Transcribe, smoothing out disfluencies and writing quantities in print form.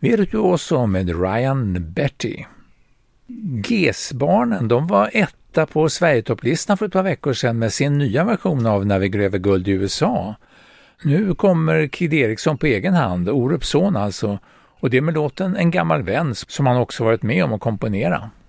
Virtuoso med Ryan Betty. GES-barnen, de var etta på Sverigetopplistan för ett par veckor sedan med sin nya version av När vi gräver guld i USA. Nu kommer Kid Eriksson på egen hand, Orups son alltså, och det med låten En gammal vän som han också varit med om att komponera.